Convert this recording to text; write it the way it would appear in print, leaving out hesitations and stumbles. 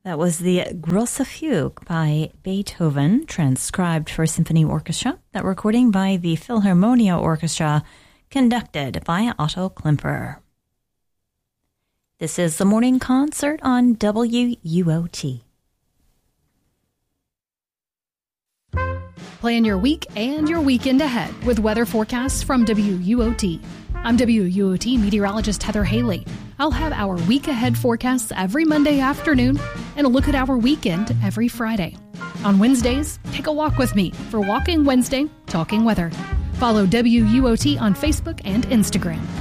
That was the Grosse Fuge by Beethoven, transcribed for symphony orchestra. That recording by the Philharmonia Orchestra, conducted by Otto Klemperer. This is the morning concert on WUOT. Plan your week and your weekend ahead with weather forecasts from WUOT. I'm WUOT meteorologist Heather Haley. I'll have our week ahead forecasts every Monday afternoon and a look at our weekend every Friday. On Wednesdays, take a walk with me for Walking Wednesday, Talking Weather. Follow WUOT on Facebook and Instagram.